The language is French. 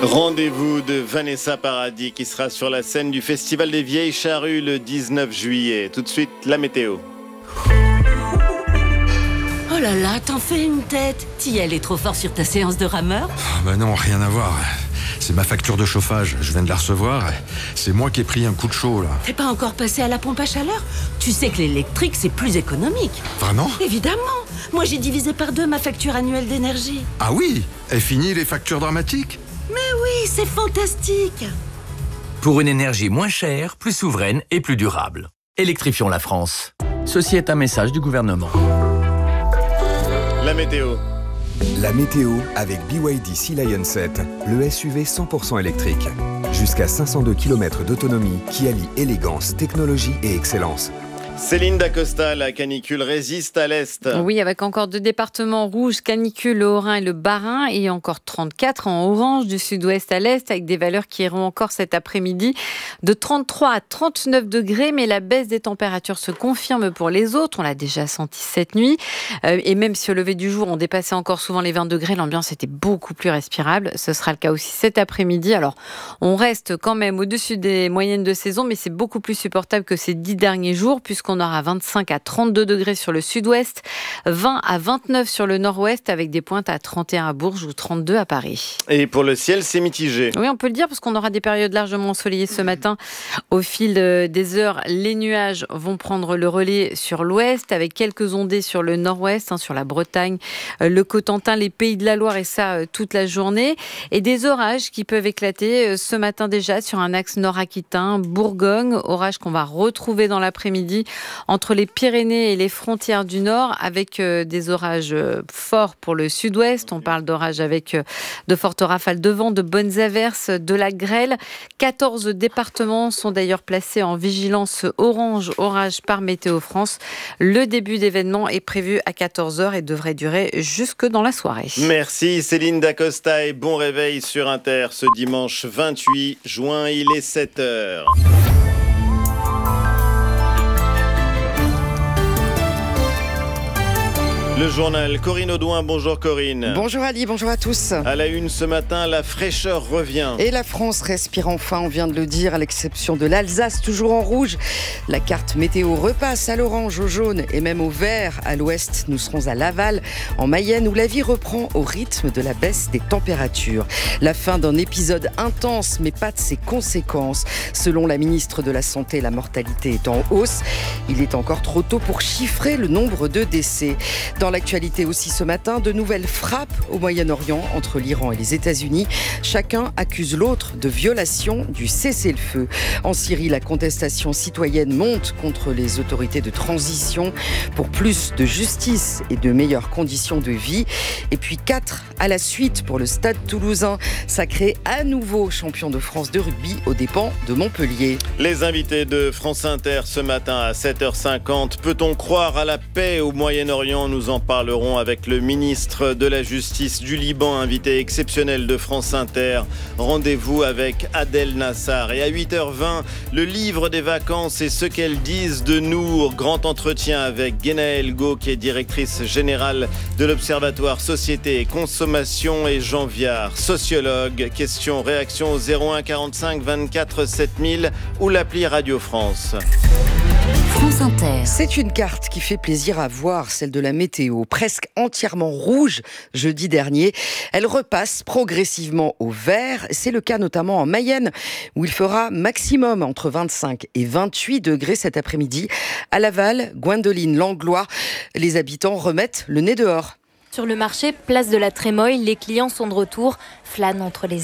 Rendez-vous de Vanessa Paradis qui sera sur la scène du Festival des Vieilles Charrues le 19 juillet. Tout de suite, la météo. Oh là là, t'en fais une tête. T'y allais trop fort sur ta séance de rameur? Bah non, rien à voir. C'est ma facture de chauffage, je viens de la recevoir. C'est moi qui ai pris un coup de chaud là. T'es pas encore passé à la pompe à chaleur? Tu sais que l'électrique c'est plus économique. Vraiment? Évidemment. Moi j'ai divisé par 2 ma facture annuelle d'énergie. Ah oui? Est fini les factures dramatiques? Mais oui, c'est fantastique. Pour une énergie moins chère, plus souveraine et plus durable. Électrifions la France. Ceci est un message du gouvernement. La météo. La météo avec BYD Sea Lion 7, le SUV 100% électrique. Jusqu'à 502 km d'autonomie qui allie élégance, technologie et excellence. Céline Dacosta, la canicule résiste à l'Est. Oui, avec encore 2 départements rouges, canicule, le Haut-Rhin et le Bas-Rhin, et encore 34 en orange du sud-ouest à l'est, avec des valeurs qui iront encore cet après-midi de 33 à 39 degrés, mais la baisse des températures se confirme pour les autres. On l'a déjà senti cette nuit, et même si au lever du jour, on dépassait encore souvent les 20 degrés, l'ambiance était beaucoup plus respirable. Ce sera le cas aussi cet après-midi. Alors, on reste quand même au-dessus des moyennes de saison, mais c'est beaucoup plus supportable que ces 10 derniers jours, puisqu'on aura 25 à 32 degrés sur le sud-ouest, 20 à 29 sur le nord-ouest, avec des pointes à 31 à Bourges ou 32 à Paris. Et pour le ciel, c'est mitigé. Oui, on peut le dire, parce qu'on aura des périodes largement ensoleillées ce matin. Au fil des heures, les nuages vont prendre le relais sur l'ouest, avec quelques ondées sur le nord-ouest, sur la Bretagne, le Cotentin, les Pays de la Loire, et ça toute la journée. Et des orages qui peuvent éclater ce matin déjà sur un axe nord-aquitain, Bourgogne, orages qu'on va retrouver dans l'après-midi entre les Pyrénées et les frontières du Nord, avec des orages forts pour le sud-ouest. On parle d'orages avec de fortes rafales de vent, de bonnes averses, de la grêle. 14 départements sont d'ailleurs placés en vigilance orange orage par Météo France. Le début d'événement est prévu à 14h et devrait durer jusque dans la soirée. Merci Céline Dacosta et bon réveil sur Inter ce dimanche 28 juin, il est 7h. Le journal, Corinne Audouin. Bonjour Corinne. Bonjour Ali, bonjour à tous. À la une ce matin, la fraîcheur revient. Et la France respire enfin, on vient de le dire, à l'exception de l'Alsace, toujours en rouge. La carte météo repasse à l'orange, au jaune et même au vert. À l'ouest, nous serons à Laval, en Mayenne, où la vie reprend au rythme de la baisse des températures. La fin d'un épisode intense, mais pas de ses conséquences. Selon la ministre de la Santé, la mortalité est en hausse. Il est encore trop tôt pour chiffrer le nombre de décès. Dans l'actualité aussi ce matin, de nouvelles frappes au Moyen-Orient entre l'Iran et les États-Unis. Chacun accuse l'autre de violation du cessez-le-feu. En Syrie, la contestation citoyenne monte contre les autorités de transition pour plus de justice et de meilleures conditions de vie. Et puis 4 à la suite pour le Stade toulousain, sacré à nouveau champion de France de rugby aux dépens de Montpellier. Les invités de France Inter ce matin à 7h50. Peut-on croire à la paix au Moyen-Orient? Nous en parlerons avec le ministre de la Justice du Liban, invité exceptionnel de France Inter. Rendez-vous avec Adel Nassar. Et à 8h20, le livre des vacances et ce qu'elles disent de nous. Grand entretien avec Guénaëlle Gau, qui est directrice générale de l'Observatoire Société et Consommation, et Jean Viard, sociologue. Question, réaction au 01 45 24 7000 ou l'appli Radio France. France Inter. C'est une carte qui fait plaisir à voir, celle de la météo, presque entièrement rouge jeudi dernier. Elle repasse progressivement au vert. C'est le cas notamment en Mayenne, où il fera maximum entre 25 et 28 degrés cet après-midi. À Laval, Gwendoline, Langlois, les habitants remettent le nez dehors. Sur le marché, place de la Trémoille, les clients sont de retour, flânent entre les